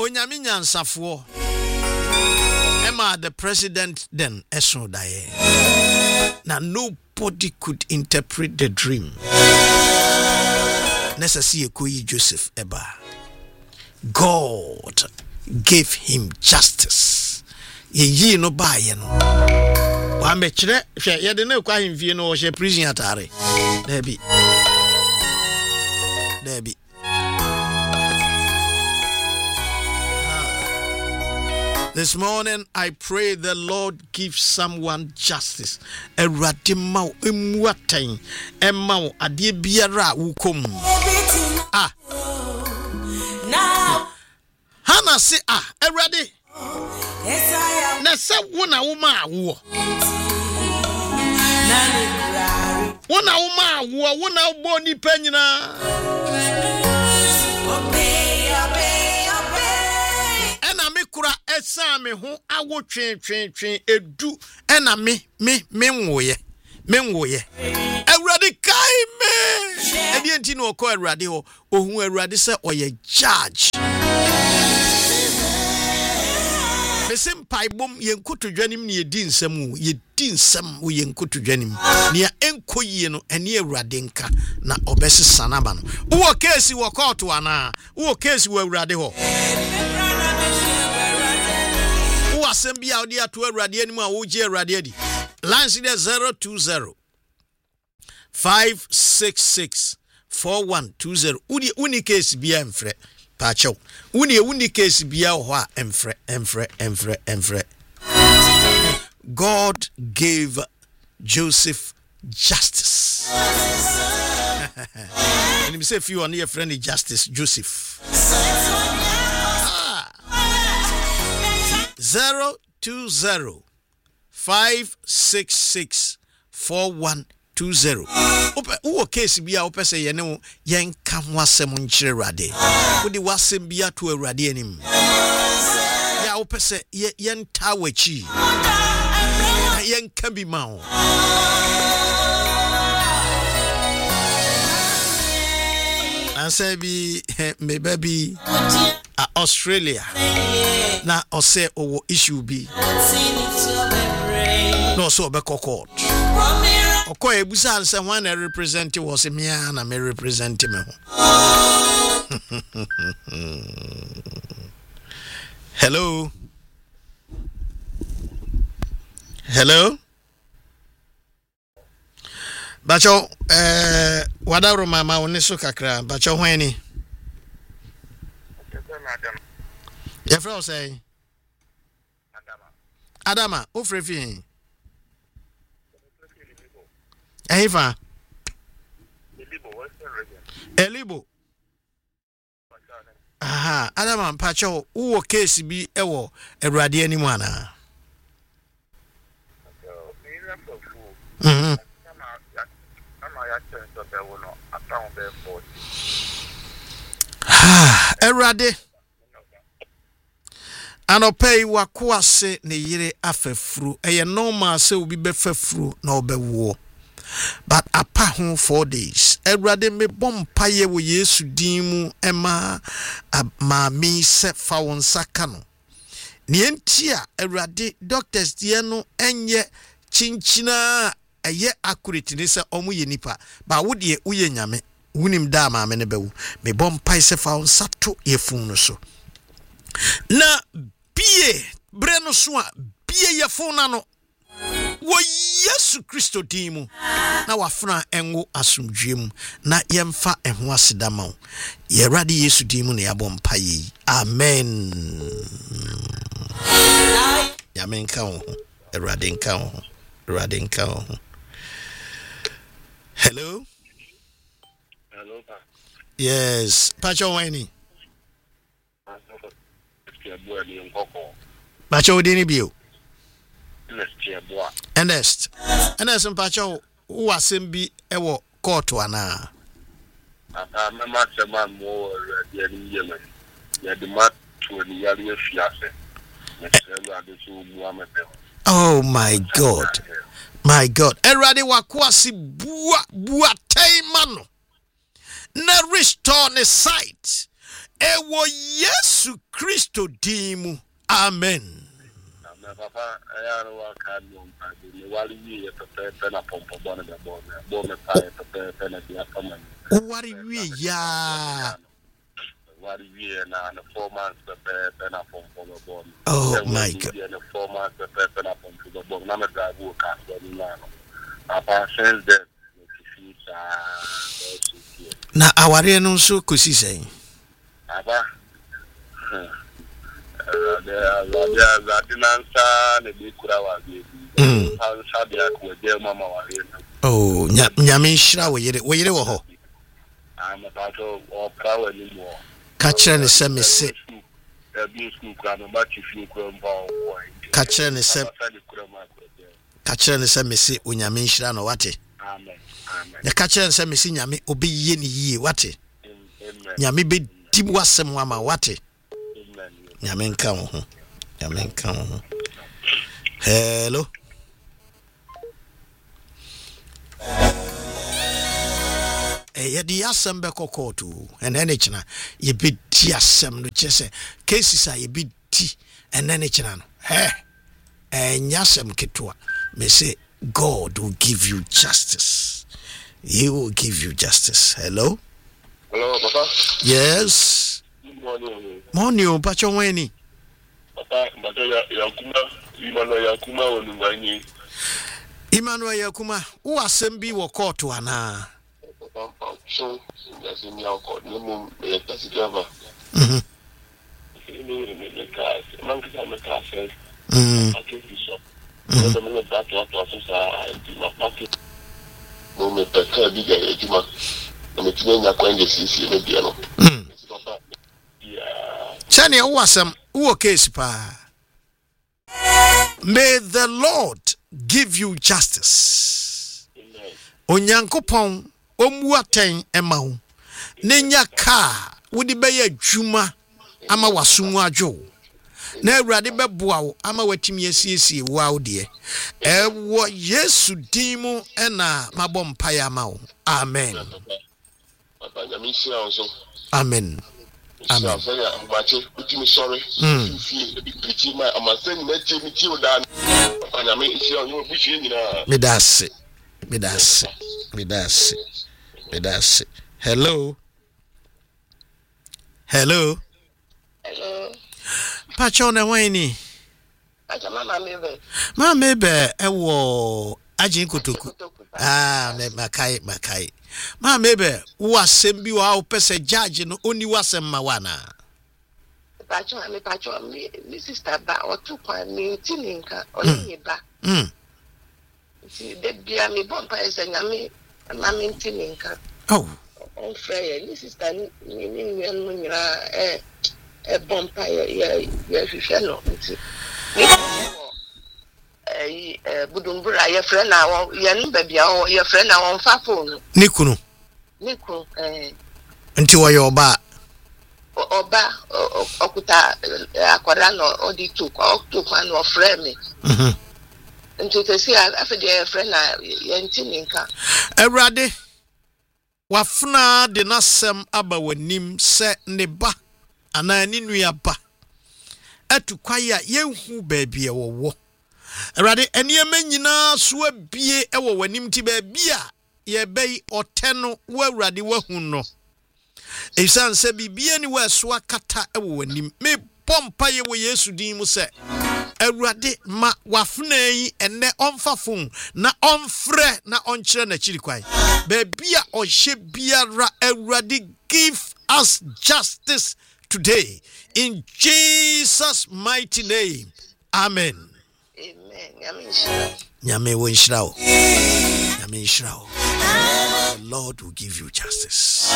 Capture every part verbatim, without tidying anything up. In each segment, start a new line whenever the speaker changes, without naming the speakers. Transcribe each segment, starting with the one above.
onyame nyansafo Emma the president then eso daye. Now nobody could interpret the dream. Necessary koyi Joseph Eba. God gave him justice. Ye ye no ba ye no. Wa me kire hwe ye de na kwa himfie no wo she prison atare. There be. There be. This morning, I pray the Lord give someone justice. Eradima emuatain emma ade biara wukom. Ah. Hana say ah, erade. Na se wona woma awo. Wona woma awo, wona bo nipa nyina. Kura esa me ho awo twen twen twen edu ena me me me nwoye me nwoye awurade kai me edi enti no ko awurade ho ohun awurade se oye judge me simpai bom yenkotodwanim ne yedi nsam yedi nsam wo yenkotodwanim ne enkoyie no ene awurade nka na obesesa na ba no wo case wo court ana wo case wo awurade ho Assembly audio to radio anymore oje radio di line zero two zero five six six four one two zero uni uni case bia emfre pacho uni uni case bia ho a emfre emfre emfre emfre God gave Joseph justice. And him say if you are near friend justice Joseph Zero two zero five six six four one two zero. Uwo case bia upe se yene yen ka ho asem nkyere rade. Udi wasem bia to awurade anim. Ya upe se yen tawachi. Yen ka bi ma ho. Ansa bi me baby uh, Australia na ose owo issue bi no so be court oko ebusa ansa one represent was me na me represent me ho. Hello hello Bacho eh wadaro mama oniso kakra bacho hweni your friend say Adama Adama o frefi Eva Elibo Western region Elibo aha Adama pacho uwo case bi ewo Awurade animu ana mhm Awurade Anopay wakwase ne yire afafuru eye normal se obi befafuru na obewo but apa ho four days Awurade me bompaye wo Yesu din mu ema maami se fa won saka no ne entia Awurade doctors die no enye chinchina eye accurate ne se omo ye nipa ba wo de uye nyame wunim da maame ne bewu me bompaye se fa won sato yefun no so na Bie breno soa bie ye fona no wo Yesu Kristo dimu na wafuna enwo asumdwem na yemfa ehwo asedama wo ye radi Yesu dimu na yabɔ mpaye amen ya menka wo erade nka wo erade nka wo hello hello pa yes pacho wani Pacho dini bio Ernest Ernest mpacho uwasem bi ewo court ana
ata mama chema mo ya ni yemen ya de mat to ni ya ni fiase
oh my God my God erade wakwasi bua bua taimano na restore ne sight Ewo Yesu Kristo dimu. Amen.
Papa, I don't want to do while you prepare a pump of one of the bone, bone fire, prepare penalty at common.
What are we? Ya.
What year and four months prepare pen up on the bone.
Oh, my God.
Four months prepare pen up on the bone. None of that will cast the man. Papa says that.
Na aware no so kosi sen.
Aba. There there there dinansa ne bi kura wa bi. Mm. How sabia ko je mama wa re.
Oh, nyame nhira wo yire wo yire wo ho.
I'm about to or power anymore.
Catcher ne se me se.
There be school kura no ba chi fi kura mba boy.
Catcher ne se. Catcher ne se me se onyame nhira no wate.
Amen. Amen.
Ya catcher ne se me se nyame obi ye ni yie wate. Amen. Nyame be di wasem wa ma wate. Amen. Nyame nka wo ho. Nyame nka wo ho. Hello. Eh yedi asem be kokotu and then china ye be di asem no chese cases are ye be di and then china no eh eh nyasem ketwa me say God will give you justice. He will give you justice. Hello.
Hello, Papa.
Yes.
Good morning.
Morning, Pacho Weni.
Papa, Papa Yakuma, Emmanuel Yakuma onungani.
Emmanuel Yakuma, who asembi wo court ana.
So, that's in your court. No more, that's the driver.
Mhm.
You know, the cars, monkey on the car says,
Mhm.
I can't be so. The minute that you have to assess, I do not packet. No, me peka big ejuma. Na me tine nya kwa nge sisi me bia no.
Mhm.
Yeah.
Chani who asem who case pa. May the Lord give you justice.
Amen.
Onyankopon omuaten ema wo. Nenya ka wodi beye adwuma ama wasomu adwo. Na awurade beboa wo ama watimi asiesie wo awde. Ewo Yesu dimu ena mabom paya ma wo. Amen.
Papa nyame sia onso.
Amen. Amen.
Bache utimi sorry.
Mm.
Fi bi preach my amasen na che mi chi odan. Papa nyame sia onyo buchi nyina.
Medase. Medase. Medase. Medase. Hello. Hello.
Hello.
Pacho na wani.
Pacho mama mebe.
Ma mebe ewo ajin kotoku. Ah, me makai makai. Ma mebe wo asem bi wa opese judge no oni wasem ma wana.
Pacho me pacho mi mi sister ba otu kwa mi tininka oni ba.
Mm.
Ti de bia mi bompa ese nyame ma mi tininka.
Oh.
On frère ni sister ni ni ni no nyira eh e bompa ye ye ye hwehwe no nti. Eh eh budumbura ye frère na wo ye no ba bia wo ye frère na wo fa phone.
Nikunu.
Niku eh
Nti wo yo ba.
Oba okuta akwara no odi tu kwa tu kwa no frère me.
Mhm.
Nti tesi afede frère na ye ntininka.
Awurade wafuna de nasem aba wanim se ne ba ana ni nua ba atukwaya yenhu baabia wowo Awurade eniema nyina so abie ewo wanim ti baabia ye bai oteno wa Awurade wahu no esan se bibia ni waso akata ewo wanim me pompa ye wo Yesu din mu se Awurade ma wafuna yi ene onfafon na onfre na onkyere na chiri kwai baabia ohye biara Awurade give us justice today in Jesus mighty name. Amen.
Amen. Yamin.
Nyame wo nhyira wo. Nyame nhyira wo. The Lord will give you justice.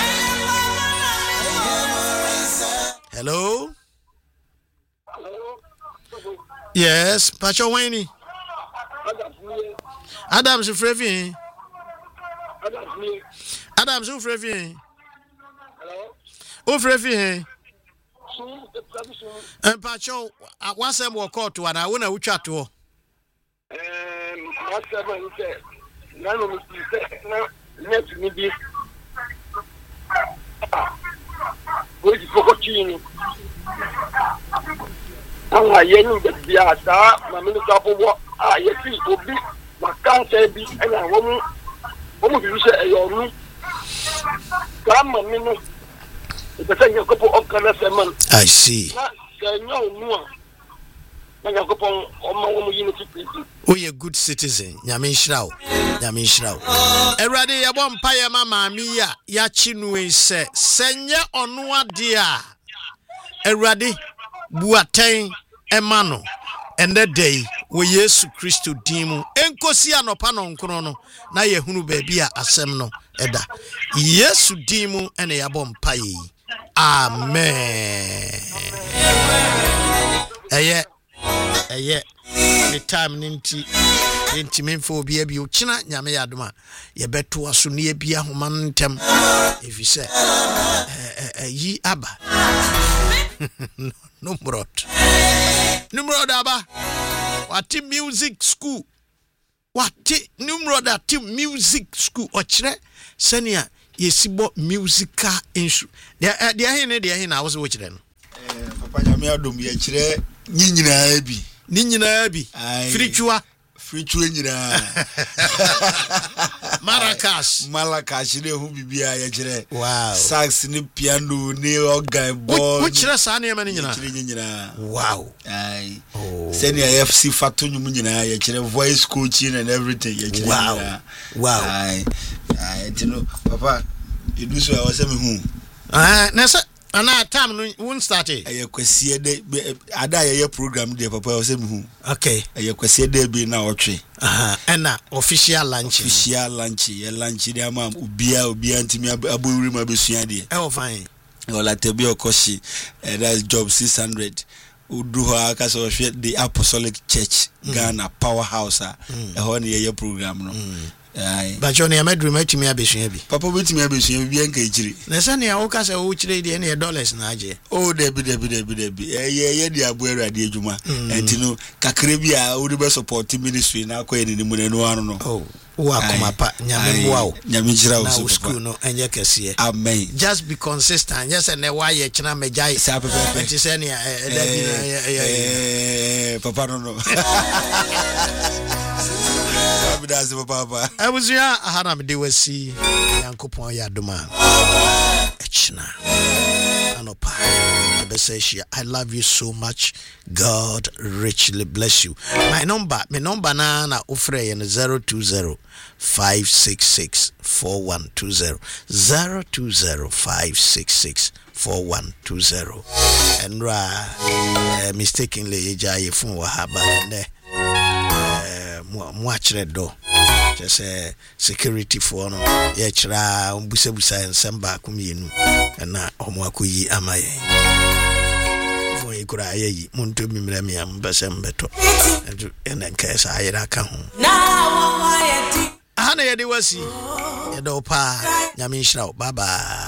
Hello? Yes, Pacho Wayne. Adams Frevin. Adams Frevin.
Hello?
O Frevin. And Pacho, what's them walk out to and I want to chat to.
Um, what's seven said? None of me said, no, let me be.
Wait for Chino. Ah, Yen, the Biata, my minister for what I see to be, my can't say be, and I won't. Almost you say your room. Come on, minute. It's a couple of colors a month.
I see.
No, no.
Oh, you're a good citizen. Yamin Shrau. Yamin Shrau. Eradi yabon paya mama miya yachinwe se senye onwa dia. Eradi buaten emano. And that day we Yesu Christo dimu enkosi anopa no nkono no na yehunu baby a asem no eda Yesu dimu ene yabon paye. Amen. Eye eye the time ninti ninti menfo obi abi ochina nyame yadoma ye beto aso ne abi ahoma ntem if you say eh yi aba no brot no brot aba what music school what numero da ti music school ochire senia yesibo musical instrument dia dia hene dia hene awo se wochire no
eh papa nyame adom ye kire nyinyina bi
ninyina bi frichua
frichua nyina
maracas
maracas ne hu bibia ye kire
wow
sax ni piano ni organ ball
wo kire sa ne ma nyina
kire nyina
wow
ai senior F C fatu nyum nyina ye kire voice coaching and everything ye kire
wow wow
ai ai tino papa edu so awase me hu
ah na sa ana time no won start e
aye kwasie de ada ye program de papa awase me hu
okay
aye kwasie de bi na otwe
aha ana official lunch
official lunch ye lunch de ama obia obia ntimi abowuri ma besua de
e o fine
ola tebi okoshi that's job six hundred udu ha ka so hwe the Apostolic Church Ghana powerhouse a e ho ne ye program no ai
ba joni amedru matimi abesua bi
papa betimi abesua bi enka ejiri
na sane ya wo ka se wo kire de ne dollars na age
oh debi debi debi debi eh ye ye di abu erade adwuma entino kakre bi a wo be support ministry na akoye ni mu ne no anu no
oh wo akoma pa nyame mboa wo
nyame jira wo
so school no enye kese
amen
just be consistent yes and why ye china mejai
sa pepe
enti se ne dabi na
eh papa no no That's papa.
I was ya ahana me de wasi yankopon ya doma. Echna. Anopa. Beseshi, I love you so much. God richly bless you. My number, my number na na ofre yen zero two zero five six six four one two zero zero two zero five six six four one two zero. And ra uh, mistakenly eja phone wa haba ne. Mo achire do just uh, security for no ye chira mbusa busa ensamba kumienu na omo akoyi amaye fo ikura ayi muntu mimra mi ambasa mbeto ena nkesa ayira ka ho na wa yedi ana yedi wasi yedo pa nyame nhira bye bye.